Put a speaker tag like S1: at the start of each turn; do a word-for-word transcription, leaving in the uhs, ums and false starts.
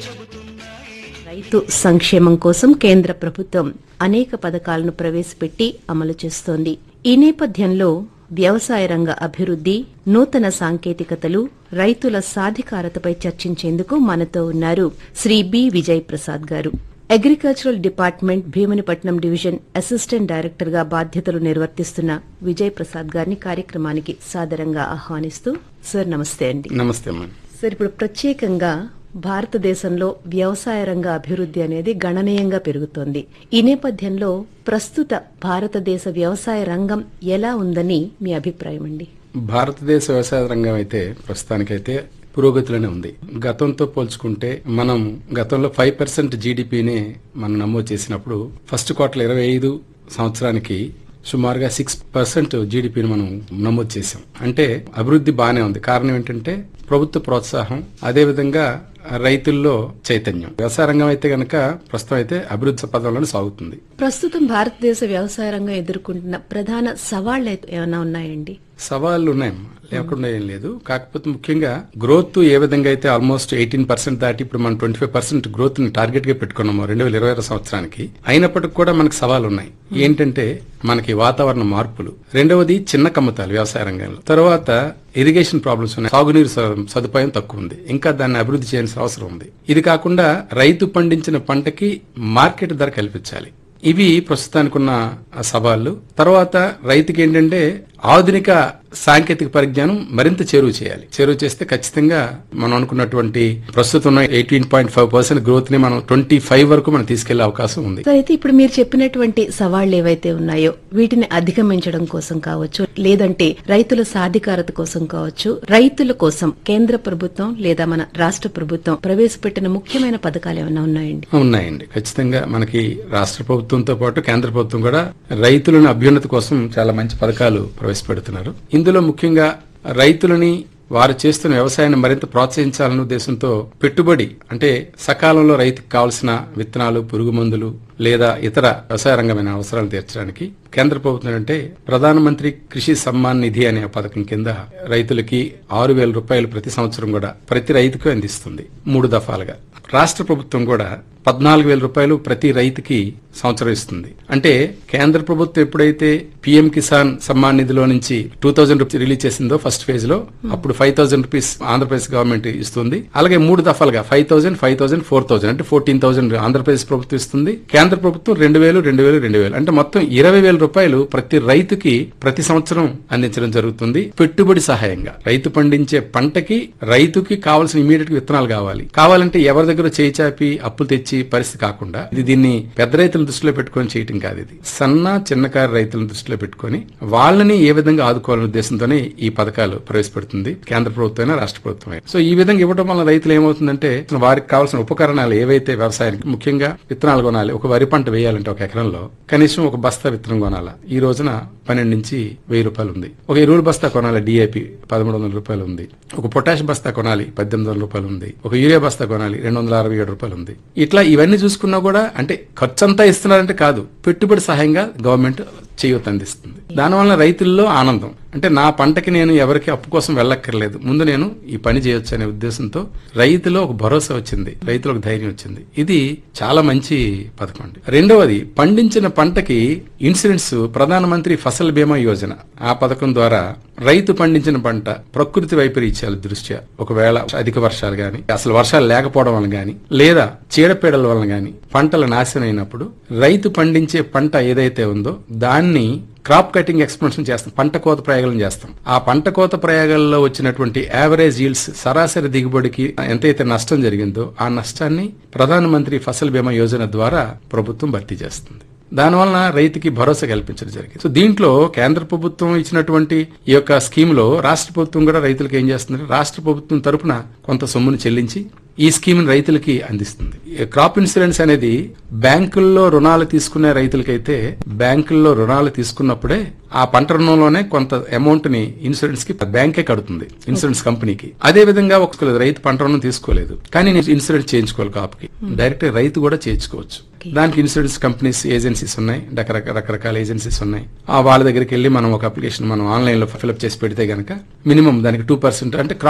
S1: రైతు సంక్షేమం కోసం కేంద్ర ప్రభుత్వం అనేక పథకాలను ప్రవేశపెట్టి అమలు చేస్తోంది. ఈ నేపథ్యంలో వ్యవసాయ రంగ అభివృద్ది, నూతన సాంకేతికతలు, రైతుల సాధికారతపై చర్చించేందుకు మనతో ఉన్నారు శ్రీ బి విజయ్ ప్రసాద్ గారు. Agricultural department Bheemunipatnam division assistant director గా బాధ్యతలు నిర్వర్తిస్తున్న విజయ్ ప్రసాద్ గారిని కార్యక్రమానికి సాదరంగా ఆహ్వానిస్తూ, సార్ నమస్తే అండి.
S2: నమస్తే అమ్మా.
S1: సార్, ఇప్పుడు ప్రత్యేకంగా భారతదేశంలో వ్యవసాయ రంగ అభివృద్ది అనేది గణనీయంగా పెరుగుతోంది. ఈ నేపథ్యంలో ప్రస్తుత భారతదేశ వ్యవసాయ రంగం ఎలా ఉందని మీ అభిప్రాయం అండి?
S2: భారతదేశ వ్యవసాయ రంగం అయితే ప్రస్తుతానికైతే పురోగతిలోనే ఉంది. గతంతో పోల్చుకుంటే మనం గతంలో ఫైవ్ పర్సెంట్ జీడిపిని మనం నమోదు చేసినప్పుడు ఫస్ట్ క్వార్టర్ ఇరవై ఐదు సంవత్సరానికి సుమారుగా సిక్స్ పర్సెంట్ జీడిపిని మనం నమోదు చేశాం. అంటే అభివృద్ధి బానే ఉంది. కారణం ఏంటంటే ప్రభుత్వ ప్రోత్సాహం, అదేవిధంగా రైతుల్లో చైతన్యం. వ్యవసాయ రంగం అయితే గనక ప్రస్తుతం అయితే అభివృద్ధి పదంలోనే సాగుతుంది.
S1: ప్రస్తుతం భారతదేశ వ్యవసాయ రంగం ఎదుర్కొంటున్న ప్రధాన సవాళ్లు ఏమైనా ఉన్నాయండి?
S2: సవాళ్లు ఉన్నాయమ్మా, లేకుండా ఏం లేదు. కాకపోతే ముఖ్యంగా గ్రోత్ ఏ విధంగా అయితే ఆల్మోస్ట్ ఎయిటీన్ పర్సెంట్ దాటి ఇప్పుడు మనం ట్వంటీ ఫైవ్ పర్సెంట్ గ్రోత్ ని టార్గెట్ గా పెట్టుకున్నాము రెండు వేల ఇరవై ఆరు సంవత్సరానికి. అయినప్పటికీ కూడా మనకు సవాళ్లు ఉన్నాయి. ఏంటంటే మనకి వాతావరణ మార్పులు, రెండవది చిన్న కమ్మతాలు వ్యవసాయ రంగంలో, తర్వాత ఇరిగేషన్ ప్రాబ్లమ్స్ ఉన్నాయి, సాగునీరు సదుపాయం తక్కువ ఉంది, ఇంకా దాన్ని అభివృద్ధి చేయాల్సిన అవసరం ఉంది. ఇది కాకుండా రైతు పండించిన పంటకి మార్కెట్ ధర కల్పించాలి. ఇవి ప్రస్తుతానికి ఉన్న సవాళ్లు. తర్వాత రైతుకి ఏంటంటే ఆధునిక సాంకేతిక పరిజ్ఞానం మరింత చేరువ చేయాలి. చేరువ చేస్తే ఖచ్చితంగా మనం అనుకున్నటువంటి ప్రస్తుతం ఉన్న eighteen point five percent growth ని మనం ట్వంటీ ఫైవ్ వరకు మనం తీసుకెళ్లే అవకాశం ఉంది.
S1: అయితే ఇప్పుడు మీరు చెప్పినటువంటి సవాళ్లు ఏవైతే ఉన్నాయో వీటిని అధిగమించడం కోసం కావచ్చు, లేదంటే రైతుల సాధికారత కోసం కావచ్చు, రైతుల కోసం కేంద్ర ప్రభుత్వం లేదా మన రాష్ట్ర ప్రభుత్వం ప్రవేశపెట్టిన ముఖ్యమైన పథకాలు ఏమైనా ఉన్నాయండి?
S2: ఉన్నాయండి, ఖచ్చితంగా. మనకి రాష్ట్ర ప్రభుత్వంతో పాటు కేంద్ర ప్రభుత్వం కూడా రైతులను అభ్యున్నతి కోసం చాలా మంచి పథకాలు ప్రవేశపెడుతున్నారు. ఇందులో ముఖ్యంగా రైతులని వారు చేస్తున్న వ్యవసాయాన్ని మరింత ప్రోత్సహించాలనే ఉద్దేశంతో పెట్టుబడి అంటే సకాలంలో రైతుకు కావాల్సిన విత్తనాలు, పురుగు మందులు లేదా ఇతర వ్యవసాయ రంగమైన అవసరాలు తీర్చడానికి కేంద్ర ప్రభుత్వం అంటే ప్రధానమంత్రి కృషి సమ్మాన్ నిధి అనే పథకం కింద రైతులకి ఆరు వేల రూపాయలు ప్రతి సంవత్సరం కూడా ప్రతి రైతుకు అందిస్తుంది మూడు దఫాలుగా. రాష్ట్ర ప్రభుత్వం కూడా పద్నాలుగు వేల రూపాయలు ప్రతి రైతుకి సంవత్సరం ఇస్తుంది. అంటే కేంద్ర ప్రభుత్వం ఎప్పుడైతే పీఎం కిసాన్ సమ్మాన్ నిధిలో నుంచి టూ థౌజండ్ రూపీస్ రిలీజ్ చేసిందో ఫస్ట్ ఫేజ్ లో, అప్పుడు five thousand rupees Andhra Pradesh government ఇస్తుంది. అలాగే మూడు దఫాలుగా five thousand five thousand four thousand అంటే ఫోర్టీన్ థౌసండ్ ఆంధ్రప్రదేశ్ ప్రభుత్వం ఇస్తుంది. కేంద్ర ప్రభుత్వం రెండు వేలు రెండు వేలు రెండు వేలు అంటే మొత్తం ఇరవై వేల రూపాయలు ప్రతి రైతుకి ప్రతి సంవత్సరం అందించడం జరుగుతుంది. పెట్టుబడి సహాయంగా రైతు పండించే పంటకి రైతుకి కావాల్సిన ఇమీడియట్ విత్తనాలు కావాలి. కావాలంటే ఎవరి దగ్గర చేయి చాపి అప్పులు తెచ్చి పరిస్థితి కాకుండా, ఇది దీన్ని పెద్ద రైతులను దృష్టిలో పెట్టుకుని చేయటం కాదు. ఇది సన్న చిన్నకారు రైతులను దృష్టిలో పెట్టుకుని వాళ్ళని ఏ విధంగా ఆదుకోవాలనే ఉద్దేశంతోనే ఈ పథకాలు ప్రవేశపెడుతుంది కేంద్ర ప్రభుత్వమైనా రాష్ట్ర ప్రభుత్వమే. సో ఈ విధంగా ఇవ్వడం వల్ల రైతులు ఏమవుతుందంటే వారికి కావాల్సిన ఉపకరణాలు ఏవైతే వ్యవసాయానికి ముఖ్యంగా విత్తనాలు కొనాలి. ఒక వరి పంట వేయాలంటే ఒక ఎకరంలో కనీసం ఒక బస్తా విత్తనం కొనాలా. ఈ రోజున పన్నెండు నుంచి వెయ్యి రూపాయలు ఉంది. ఒక ఎరువుల బస్తా కొనాలి, డిఏపి పదమూడు వందల రూపాయలు ఉంది. ఒక పొటాష్ బస్తా కొనాలి, పద్దెనిమిది వందల రూపాయలు ఉంది. ఒక యూరియా బస్తా కొనాలి, రెండు వందల అరవై ఏడు రూపాయలు ఉంది. ఇట్లా ఇవన్నీ చూసుకున్నా కూడా అంటే ఖర్చు అంతా ఇస్తున్నారంటే కాదు, పెట్టుబడి సహాయంగా గవర్నమెంట్ చేయూత అందిస్తుంది. దానివల్ల రైతుల్లో ఆనందం. అంటే నా పంటకి నేను ఎవరికి అప్పు కోసం వెళ్ళక్కర్లేదు, ముందు నేను ఈ పని చేయొచ్చు అనే ఉద్దేశంతో రైతులో ఒక భరోసా వచ్చింది, రైతులకు ధైర్యం వచ్చింది. ఇది చాలా మంచి పథకం అండి. రెండవది, పండించిన పంటకి ఇన్సూరెన్స్, ప్రధానమంత్రి ఫసల్ బీమా యోజన. ఆ పథకం ద్వారా రైతు పండించిన పంట ప్రకృతి వైపరీత్యాల దృష్ట్యా ఒకవేళ అధిక వర్షాలు గాని, అసలు వర్షాలు లేకపోవడం వల్ల గాని, లేదా చీడపీడల వల్ల గాని పంటలు నాశనం అయినప్పుడు రైతు పండించే పంట ఏదైతే ఉందో దాన్ని క్రాప్ కటింగ్ ఎక్స్పెన్షన్ చేస్తాం, పంట కోత ప్రయోగాలను చేస్తాం. ఆ పంట కోత ప్రయోగాల్లో వచ్చినటువంటి యావరేజ్ ఈల్డ్స్, సరాసరి దిగుబడికి ఎంతైతే నష్టం జరిగిందో ఆ నష్టాన్ని ప్రధానమంత్రి ఫసల్ బీమా యోజన ద్వారా ప్రభుత్వం భర్తీ చేస్తుంది. దానివలన రైతుకి భరోసా కల్పించడం జరిగింది. సో దీంట్లో కేంద్ర ప్రభుత్వం ఇచ్చినటువంటి ఈ యొక్క స్కీమ్ లో రాష్ట్ర ప్రభుత్వం కూడా రైతులకు ఏం చేస్తుంది, రాష్ట్ర ప్రభుత్వం తరపున కొంత సొమ్మును చెల్లించి ఈ స్కీమ్ రైతులకి అందిస్తుంది. క్రాప్ ఇన్సూరెన్స్ అనేది బ్యాంకుల్లో రుణాలు తీసుకునే రైతులకైతే బ్యాంకుల్లో రుణాలు తీసుకున్నప్పుడే ఆ పంట రుణంలోనే కొంత అమౌంట్ ని ఇన్సూరెన్స్ కి బ్యాంకే కడుతుంది, ఇన్సూరెన్స్ కంపెనీకి. అదే విధంగా ఒక రైతు పంట రుణం తీసుకోలేదు కానీ నేను ఇన్సూరెన్స్ చేయించుకోవాలి కాప్ కి, డైరెక్ట్ రైతు కూడా చేయించుకోవచ్చు. దానికి ఇన్సూరెన్స్ కంపెనీస్, ఏజెన్సీస్ ఉన్నాయి, రకరకాల ఏజెన్సీస్ ఉన్నాయి. ఆ వాళ్ళ దగ్గరికి వెళ్లి మనం ఒక అప్లికేషన్ మనం ఆన్లైన్ లో ఫిల్అప్ చేసి పెడితే గనక మినిమం దానికి టూ పర్సెంట్ అంటే